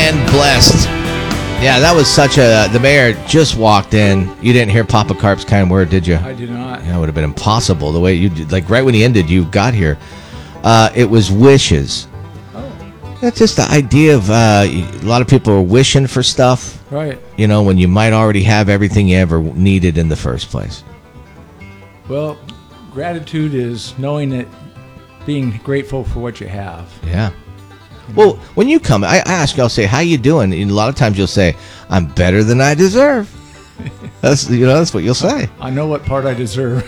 and blessed. Yeah, that was such a... The mayor just walked in. You didn't hear Papa Carp's kind word, did you? I did not. Yeah, it would have been impossible the way you did. Like, right when he ended, you got here. It was wishes. Oh. That's just the idea of... a lot of people are wishing for stuff. Right. You know, when you might already have everything you ever needed in the first place. Well, gratitude is knowing that, being grateful for what you have. Yeah. Well, when you come, I ask you, I'll say, how you doing? And a lot of times you'll say, I'm better than I deserve. That's what you'll say. I know what part I deserve.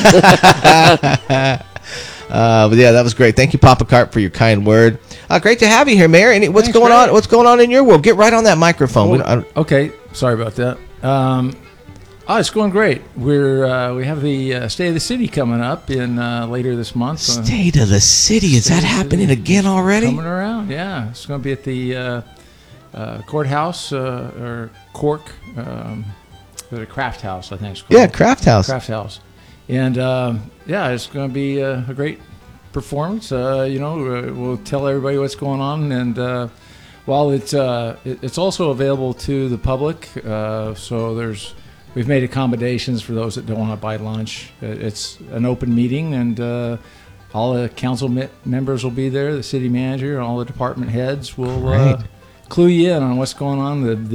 But yeah, that was great. Thank you, Papa Carp, for your kind word. Great to have you here, Mayor. What's going on? What's going on in your world? Get right on that microphone. Okay, sorry about that. It's going great. We have the State of the City coming up in later this month. State of the City, is that happening again already? Coming around, yeah. It's going to be at the courthouse or Cork, the Craft House, I think it's called. Yeah, Craft House. Craft House, and it's going to be a great performance. We'll tell everybody what's going on, and while it's also available to the public, so we've made accommodations for those that don't want to buy lunch. It's an open meeting, and all the council members will be there. The city manager, all the department heads will clue you in on what's going on. The